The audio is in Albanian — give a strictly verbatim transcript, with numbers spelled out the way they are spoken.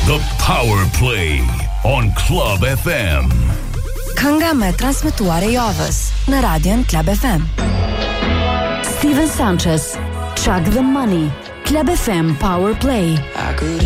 The Power Play on Club F M. Kënga me transmetuar e javës në radion Club F M. Steven Sanchez, Chuck the Money, Club F M Power Play.